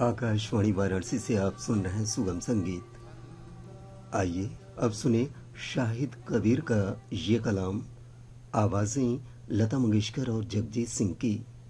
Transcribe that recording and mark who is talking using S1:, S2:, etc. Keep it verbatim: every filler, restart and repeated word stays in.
S1: आकाशवाणी वाराणसी से आप सुन रहे हैं सुगम संगीत। आइए अब सुने शाहिद कबीर का ये कलाम। आवाजें लता मंगेशकर और जगजीत सिंह की।